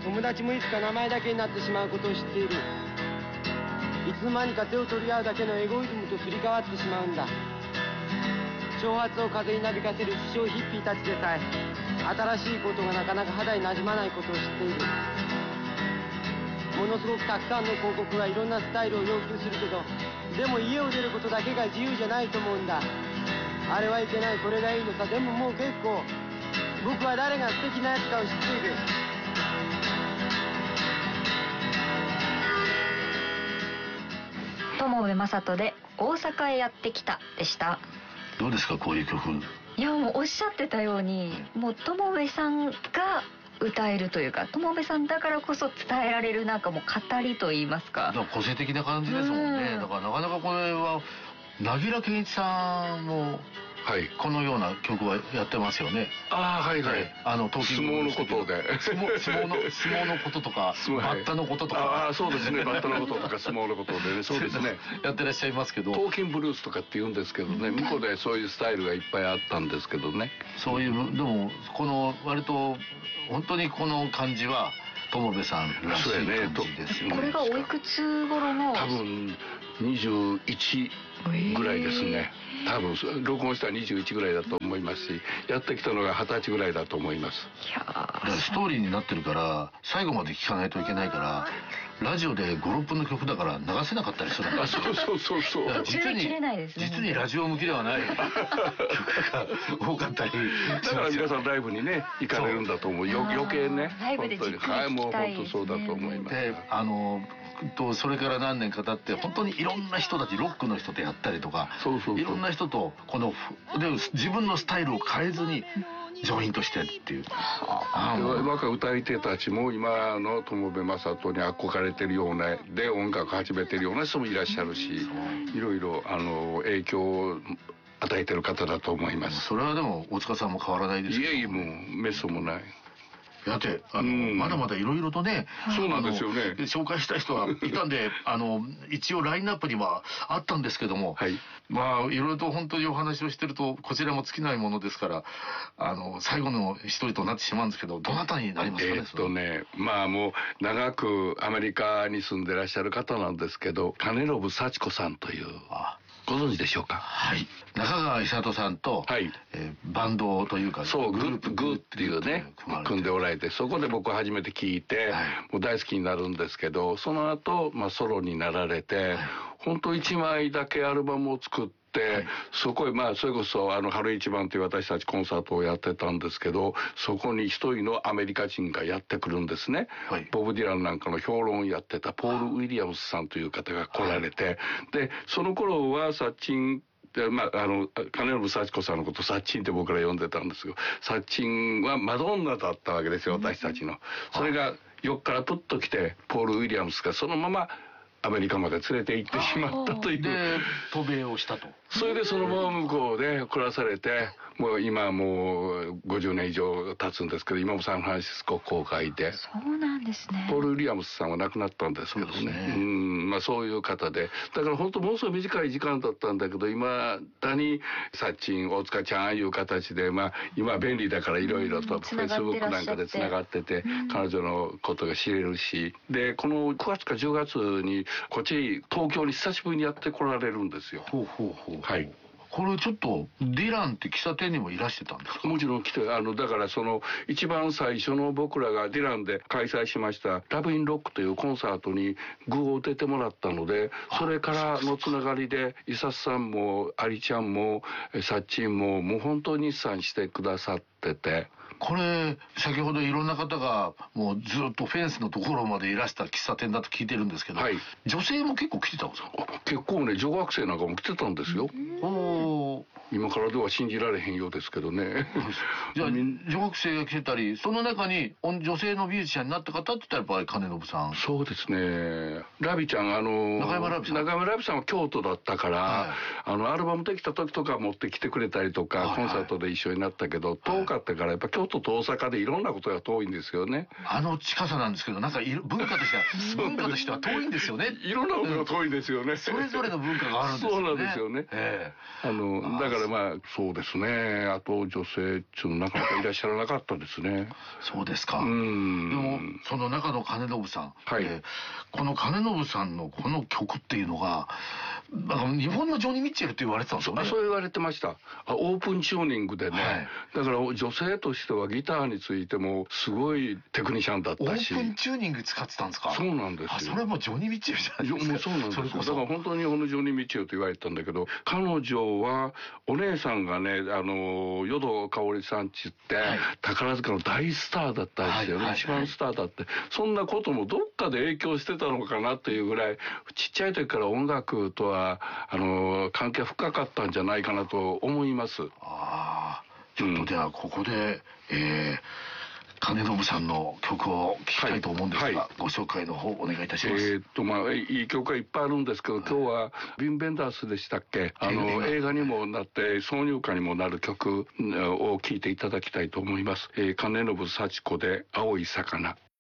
友達もいつか名前だけになってしまうことを知っている。いつの間にか手を取り合うだけのエゴイズムとすり替わってしまうんだ。挑発を風になびかせる自称ヒッピーたちでさえ新しいことがなかなか肌になじまないことを知っている。ものすごくたくさんの広告がいろんなスタイルを要求するけど、でも家を出ることだけが自由じゃないと思うんだ。あれはいけない、これがいいのさ。でももう結構僕は誰が素敵なやつかを知っている。 友部正人で大阪へやってきたでした。 どうですかこういう曲。 いやもうおっしゃってたように、もう友部さんが歌えるというか、友部さんだからこそ伝えられるなんかもう語りと言いますか。 だから個性的な感じですもんね。だからなかなかこれは凪良健一さんもこのような曲はやってますよね。 ああはいはい。 相撲のことで相撲のこととかバッタのこととか。 ああそうですね。バッタのこととか相撲のことでね。そうですね。 やってらっしゃいますけど。 トーキンブルースとかって言うんですけどね。向こうでそういうスタイルがいっぱいあったんですけどね。 そういうでもこの割と本当にこの感じは友部さんらしい感じですよね。 これがおいくつ頃の？ 多分21ぐらいですね。多分録音したら21ぐらいだと思いますし、やってきたのが20歳ぐらいだと思います。 いやストーリーになってるから最後まで聴かないといけないから、ラジオで5、6分の曲だから流せなかったりするんだ。 そう実にラジオ向きではない曲が多かったり。 だから皆さんライブにね行かれるんだと思う。余計ね。 ライブでじっくり聴きたい。 もう本当そうだと思います。 でそれから何年か経って本当にいろんな人たち、ロックの人とやったりとか、いろんな人とこので自分のスタイルを変えずにジョイントしてっていう。 若い歌い手たちも今の友部正人に憧れてるようなで音楽始めてるような人もいらっしゃるし、いろいろ影響を与えてる方だと思います。 それはでも大塚さんも変わらないですけど。 いえもうめっそうもない。 だってまだまだいろいろとね、 そうなんですよね。 紹介した人はいたんで一応ラインナップにはあったんですけども、まあいろいろと本当にお話をしてるとこちらも尽きないものですから、最後の一人となってしまうんですけど、どなたになりますかね。 まあもう長くアメリカに住んでらっしゃる方なんですけど、金信幸子さんという。ご存知でしょうか。 中川久人さんと、バンドというかそうグループグーっていうね組んでおられて、そこで僕初めて聞いて、もう大好きになるんですけど、その後ソロになられて、本当1枚だけアルバムを作って。そこへそれこそ春一番という私たちコンサートをやってたんですけど、そこに一人のアメリカ人がやってくるんですね。ボブ・ディランなんかの評論やってたポール・ウィリアムスさんという方が来られて、でその頃はサッチン金信幸子さんのことサッチンって僕ら呼んでたんですけど、サッチンはマドンナだったわけですよ、私たちの。それが横からプッと来て、ポール・ウィリアムスがそのままアメリカまで連れて行ってしまったという。 で渡米をしたと。 それでそのまま向こうで暮らされて、もう今もう50年以上経つんですけど、今もサンフランシスコ郊外で。 そうなんですね。 ポール・ウィリアムスさんは亡くなったんですけどね。そういう方で、だから本当ものすごい短い時間だったんだけど、今だにサッチン大塚ちゃんいう形で、今便利だからいろいろとフェイスブックなんかでつながってて、彼女のことが知れるし、でこの9月か10月にこっち東京に久しぶりにやってこられるんですよ。 これちょっとディランって喫茶店にもいらしてたんですか。 もちろん来て、だからその一番最初の僕らがディランで開催しましたラブインロックというコンサートに具を出てもらったので、それからのつながりでイサスさんもアリちゃんもサッチンももう本当に日産してくださってて。 これ先ほどいろんな方がもうずっとフェンスのところまでいらした喫茶店だと聞いてるんですけど、女性も結構来てたんですか。 結構ね、女学生なんかも来てたんですよ。今からでは信じられへんようですけどね。 じゃあ女学生が来てたり、その中に女性のミュージシャンになった方って言ったらやっぱり金信さん。 そうですね。ラビちゃん中山ラビさんは京都だったから、アルバムできた時とか持ってきてくれたりとか、コンサートで一緒になったけど、遠かったからやっぱ京都と大阪でいろんなことが遠いんですよね。 近さなんですけど、なんか文化としては遠いんですよね。 いろんなことが遠いんですよね。 それぞれの文化があるんですよね。 そうなんですよね。だかだからまあそうですね、あと女性っていうのなかなかいらっしゃらなかったですね。 そうですか。でもその中の金信さん、はい、この金信さんのこの曲っていうのが日本のジョニー・ミッチェルって言われてたんですよね。 そう言われてました。オープンチューニングでね、はい、だから女性としてはギターについてもすごいテクニシャンだったし。 オープンチューニング使ってたんですか。 そうなんですよ。 それもジョニー・ミッチェルじゃないですか。 もうそうなんですよ。だから本当にジョニー・ミッチェルと言われたんだけど、彼女はお姉さんがね淀かおりさんちって、はい、宝塚の大スターだったんですよね、一番スターだって。そんなこともどっかで影響してたのかなっていうぐらい、ちっちゃい時から音楽とは関係深かったんじゃないかなと思います。 ちょっとではここで、金信さんの曲を聴きたいと思うんですが、はいはい、ご紹介の方お願いいたします。 いい曲がいっぱいあるんですけど、今日はビン・ベンダースでしたっけ、映画にもなって挿入歌にもなる曲を聴いていただきたいと思います。金信幸子で青い魚。